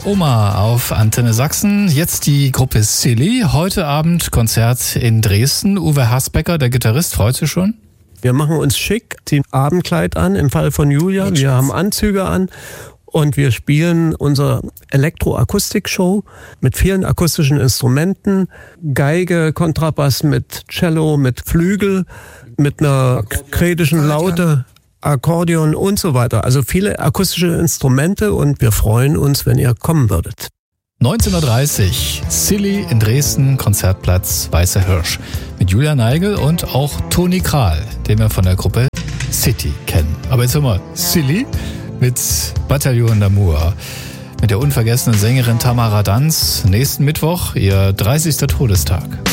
Oma auf Antenne Sachsen. Jetzt die Gruppe Silly. Heute Abend Konzert in Dresden. Uwe Hasbecker, der Gitarrist, freut sich schon? Wir machen uns schick, ziehen Abendkleid an, im Fall von Julia. Wir haben Anzüge an und wir spielen unsere Elektroakustik-Show mit vielen akustischen Instrumenten. Geige, Kontrabass mit Cello, mit Flügel, mit einer kretischen Laute, Akkordeon und so weiter. Also viele akustische Instrumente und wir freuen uns, wenn ihr kommen würdet. 19.30 Uhr, Silly in Dresden, Konzertplatz Weißer Hirsch. Mit Julia Neigel und auch Toni Kral, den wir von der Gruppe City kennen. Aber jetzt hören wir Silly mit Bataillon d'Amour. Mit der unvergessenen Sängerin Tamara Danz. Nächsten Mittwoch, ihr 30. Todestag.